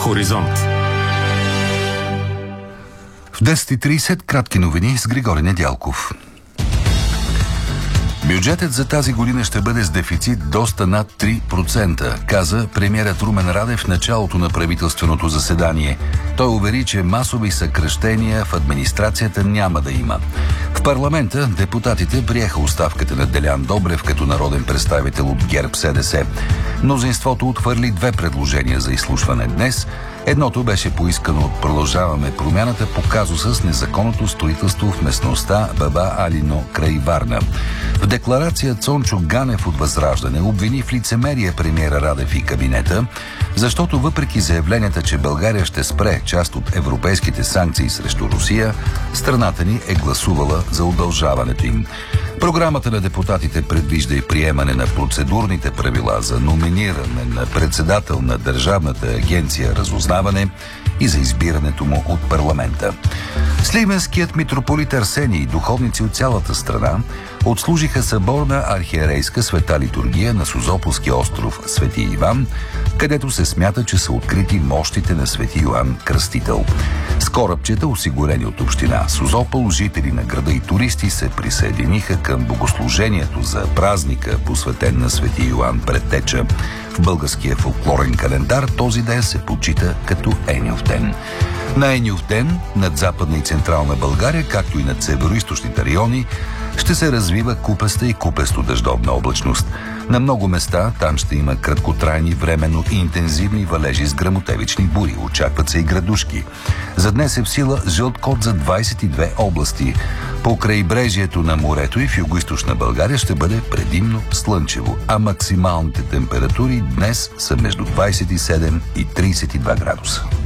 Хоризонт. В 10:30 кратки новини с Григорий Недялков. Бюджетът за тази година ще бъде с дефицит доста над 3%, каза премиерът Румен Радев в началото на правителственото заседание. Той увери, че масови съкращения в администрацията няма да има. В парламента депутатите приеха оставката на Делян Добрев като народен представител от ГЕРБ-СДС. Мнозинството отхвърли две предложения за изслушване днес. Едното беше поискано от Продължаваме промяната по казуса с незаконното строителство в местността Баба Алино край Варна. В декларация Цончо Ганев от Възраждане обвини в лицемерие премиера Радев и кабинета, защото въпреки заявленията, че България ще спре част от европейските санкции срещу Русия, страната ни е гласувала за удължаването им. Програмата на депутатите предвижда и приемане на процедурните правила за номиниране на председател на Държавната агенция разузнаване и за избирането му от парламента. Сливенският митрополит Арсений и духовници от цялата страна отслужиха съборна архиерейска света литургия на Созополския остров Свети Иван, където се смята, че са открити мощите на Свети Йоан Кръстител. С корабчета, осигурени от община Созопол, жители на града и туристи се присъединиха към богослужението за празника, посветен на Свети Йоан Предтеча. В българския фолклорен календар този ден се почита като Еньов ден. На Еньов ден над Западна и Централна България, както и над североизточните райони, ще се развива купеста и купесто-дъждовна облачност. На много места там ще има краткотрайни, временно и интензивни валежи с гръмотевични бури. Очакват се и градушки. За днес е в сила жълт код за 22 области. По крайбрежието на морето и в югоизточна България ще бъде предимно слънчево, а максималните температури днес са между 27 и 32 градуса.